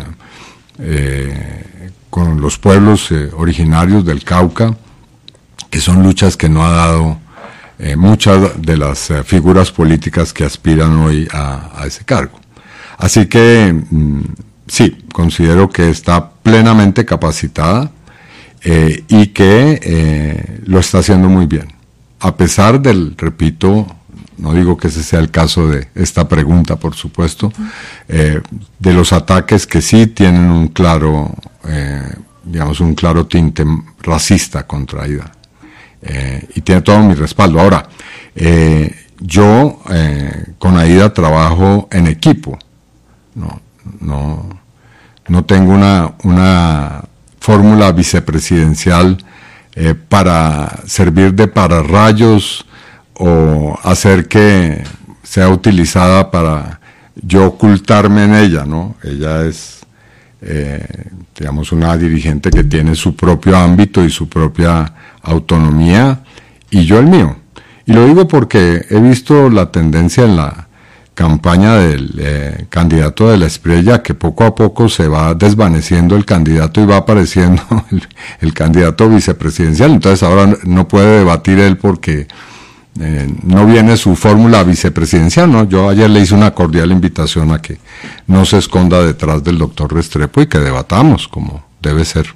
eh, con los pueblos eh, originarios del Cauca, que son luchas que no ha dado eh, muchas de las eh, figuras políticas que aspiran hoy a, a ese cargo. Así que mm, sí, considero que está plenamente capacitada eh, y que eh, lo está haciendo muy bien. A pesar del, repito, no digo que ese sea el caso de esta pregunta, por supuesto, eh, de los ataques que sí tienen un claro, eh, digamos, un claro tinte racista contra Aída. Eh, y tiene todo mi respaldo. Ahora, eh, yo eh, con Aída trabajo en equipo, no, no, no tengo una, una fórmula vicepresidencial eh, para servir de pararrayos o hacer que sea utilizada para yo ocultarme en ella, ¿no? Ella es, eh, digamos, una dirigente que tiene su propio ámbito y su propia autonomía, y yo el mío. Y lo digo porque he visto la tendencia en la campaña del eh, candidato de la Espriella, que poco a poco se va desvaneciendo el candidato y va apareciendo el, el candidato vicepresidencial. Entonces ahora no puede debatir él porque eh, no viene su fórmula vicepresidencial, ¿no? Yo ayer le hice una cordial invitación a que no se esconda detrás del doctor Restrepo y que debatamos como debe ser.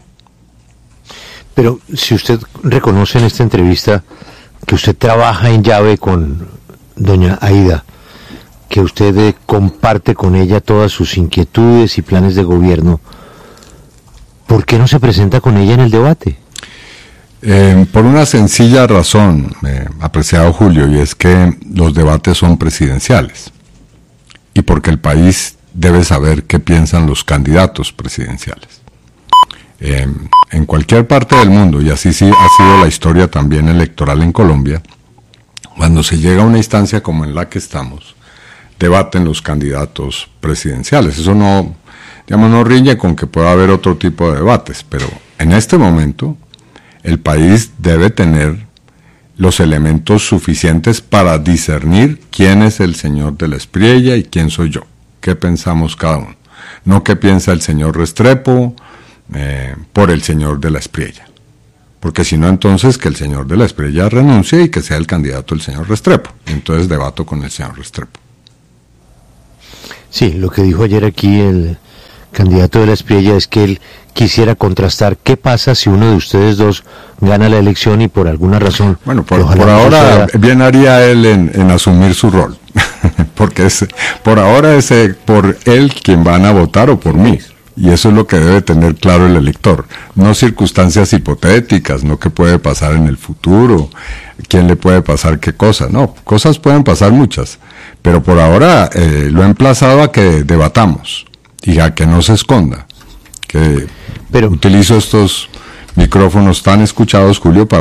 Pero si usted reconoce en esta entrevista que usted trabaja en llave con doña Aída, que usted eh, comparte con ella todas sus inquietudes y planes de gobierno, ¿por qué no se presenta con ella en el debate? Eh, por una sencilla razón, eh, apreciado Julio, y es que los debates son presidenciales y porque el país debe saber qué piensan los candidatos presidenciales. Eh, en cualquier parte del mundo, y así sí ha sido la historia también electoral en Colombia, cuando se llega a una instancia como en la que estamos, debaten los candidatos presidenciales. Eso no, digamos, no riñe con que pueda haber otro tipo de debates, pero en este momento el país debe tener los elementos suficientes para discernir quién es el señor de la Espriella y quién soy yo. qué pensamos cada uno. No qué piensa el señor Restrepo eh, por el señor de la Espriella. Porque si no, entonces que el señor de la Espriella renuncie y que sea el candidato el señor Restrepo. Entonces debato con el señor Restrepo. Sí, lo que dijo ayer aquí el candidato de la Espriella es que él quisiera contrastar qué pasa si uno de ustedes dos gana la elección y por alguna razón... Bueno, por, por ahora sea... bien haría él en, en asumir su rol, porque es, por ahora es eh, por él quien van a votar o por mí. Y eso es lo que debe tener claro el elector, no circunstancias hipotéticas, no qué puede pasar en el futuro, quién le puede pasar qué cosa, no, cosas pueden pasar muchas, pero por ahora eh, lo he emplazado a que debatamos y a que no se esconda, que pero, utilizo estos micrófonos tan escuchados, Julio, para